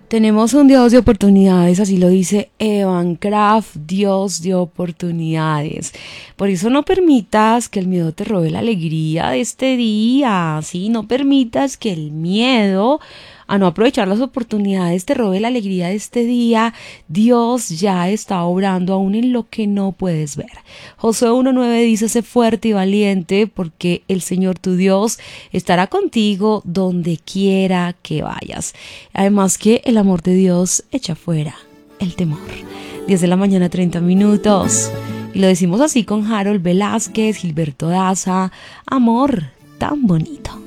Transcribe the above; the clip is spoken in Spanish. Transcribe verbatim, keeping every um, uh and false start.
Tenemos un Dios de oportunidades, así lo dice Evan Craft, Dios de oportunidades. Por eso no permitas que el miedo te robe la alegría de este día, ¿sí? No permitas que el miedo a no aprovechar las oportunidades te robe la alegría de este día. Dios ya está obrando aún en lo que no puedes ver. Josué uno nueve dice: sé fuerte y valiente, porque el Señor tu Dios estará contigo donde quiera que vayas. Además que el amor de Dios echa fuera el temor. diez de la mañana, treinta minutos. Y lo decimos así con Harold Velázquez, Gilberto Daza. Amor tan bonito.